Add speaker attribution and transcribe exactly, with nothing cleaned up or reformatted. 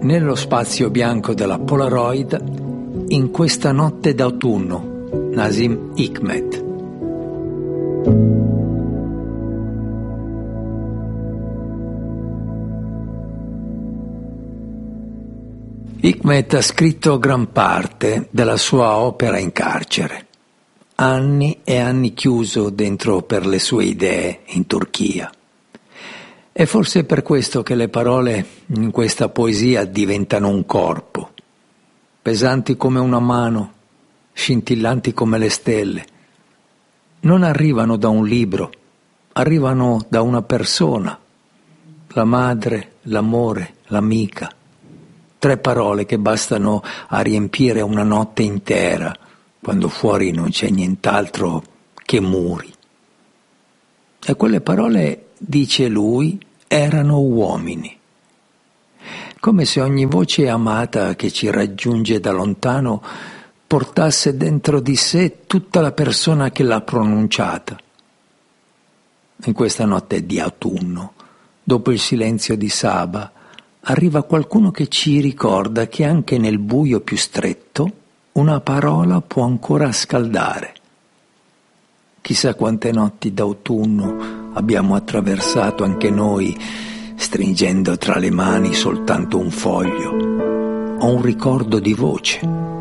Speaker 1: Nello spazio bianco della Polaroid, in questa notte d'autunno, Nazim Hikmet. Hikmet ha scritto gran parte della sua opera in carcere, anni e anni chiuso dentro per le sue idee in Turchia. È forse per questo che le parole in questa poesia diventano un corpo, pesanti come una mano, scintillanti come le stelle. Non arrivano da un libro, arrivano da una persona, la madre, l'amore, l'amica. Tre parole che bastano a riempire una notte intera, quando fuori non c'è nient'altro che muri. E quelle parole, dice lui, erano uomini. Come se ogni voce amata che ci raggiunge da lontano portasse dentro di sé tutta la persona che l'ha pronunciata. In questa notte di autunno, dopo il silenzio di Saba, arriva qualcuno che ci ricorda che anche nel buio più stretto una parola può ancora scaldare. Chissà quante notti d'autunno abbiamo attraversato anche noi, stringendo tra le mani soltanto un foglio o un ricordo di voce.